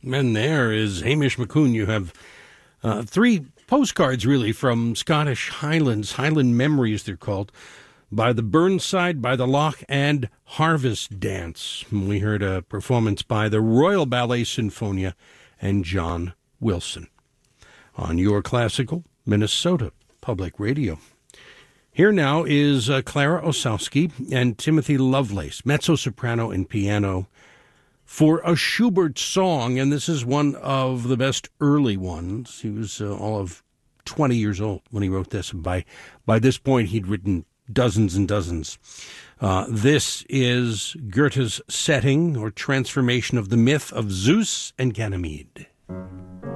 And there is Hamish McCoon. You have three postcards, really, from Scottish Highlands, Highland Memories, they're called, by the Burnside, by the Loch, and Harvest Dance. We heard a performance by the Royal Ballet Sinfonia and John Wilson on your classical Minnesota Public Radio. Here now is Clara Osowski and Timothy Lovelace, mezzo-soprano and piano, for a Schubert song, and this is one of the best early ones. He was all of 20 years old when he wrote this. By this point, he'd written dozens and dozens. This is Goethe's setting or transformation of the myth of Zeus and Ganymede.